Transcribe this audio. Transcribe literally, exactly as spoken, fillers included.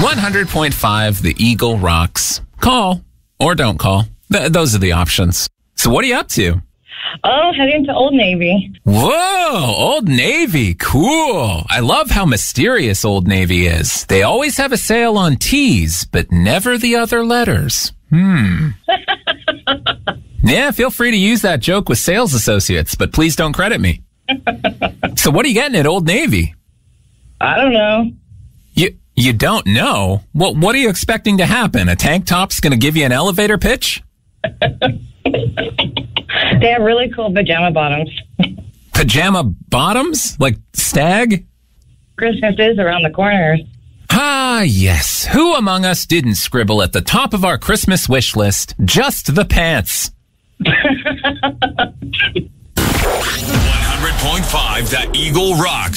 one hundred point five, the Eagle rocks. Call or don't call. Th- those are the options. So what are you up to? Oh, heading to Old Navy. Whoa, Old Navy. Cool. I love how mysterious Old Navy is. They always have a sale on T's, but never the other letters. Hmm. Yeah, feel free to use that joke with sales associates, but please don't credit me. So what are you getting at Old Navy? I don't know. You you don't know? What what are you expecting to happen? A tank top's going to give you an elevator pitch? They have really cool pajama bottoms. Pajama bottoms? Like stag? Christmas is around the corner. Ah, yes. Who among us didn't scribble at the top of our Christmas wish list, just the pants? one hundred point five, the Eagle rocks.